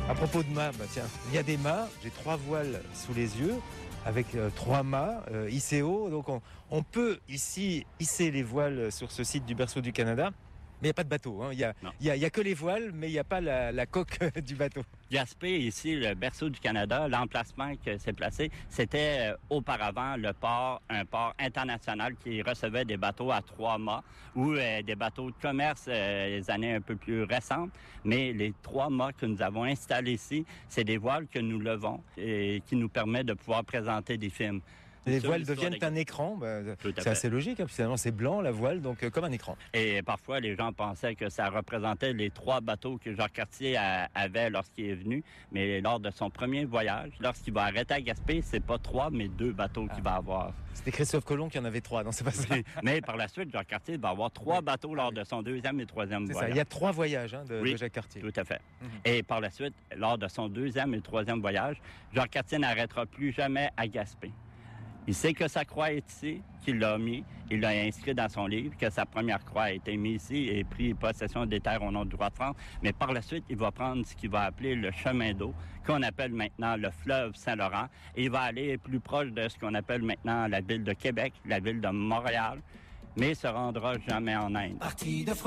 À propos de mâts, tiens, il y a des mâts, j'ai 3 voiles sous les yeux, avec 3 mâts hissés haut. Donc on peut ici hisser les voiles sur ce site du Berceau du Canada. Mais il n'y a pas de bateau. Hein. Il y a que les voiles, mais il n'y a pas la coque du bateau. Gaspé, ici, le Berceau du Canada, l'emplacement que c'est placé, c'était auparavant un port international qui recevait des bateaux à 3 mâts ou des bateaux de commerce les années un peu plus récentes. Mais les 3 mâts que nous avons installés ici, c'est des voiles que nous levons et qui nous permettent de pouvoir présenter des films. Les voiles deviennent un écran, c'est assez logique, hein, finalement c'est blanc la voile, donc comme un écran. Et parfois les gens pensaient que ça représentait les 3 bateaux que Jacques Cartier avait lorsqu'il est venu, mais lors de son premier voyage, lorsqu'il va arrêter à Gaspé, c'est pas 3 mais 2 bateaux qu'il va avoir. C'était Christophe Colomb qui en avait 3, non c'est pas ça. Mais par la suite, Jacques Cartier va avoir 3 bateaux lors de son 2e et 3e voyage. Ça. Il y a 3 voyages de Jacques Cartier. Tout à fait. Et par la suite, lors de son 2e et 3e voyage, Jacques Cartier n'arrêtera plus jamais à Gaspé. Il sait que sa croix est ici, qu'il l'a mis, il l'a inscrit dans son livre, que sa première croix a été mise ici et pris possession des terres au nom du roi de France. Mais par la suite, il va prendre ce qu'il va appeler le chemin d'eau, qu'on appelle maintenant le fleuve Saint-Laurent, et il va aller plus proche de ce qu'on appelle maintenant la ville de Québec, la ville de Montréal, mais il se rendra jamais en Inde.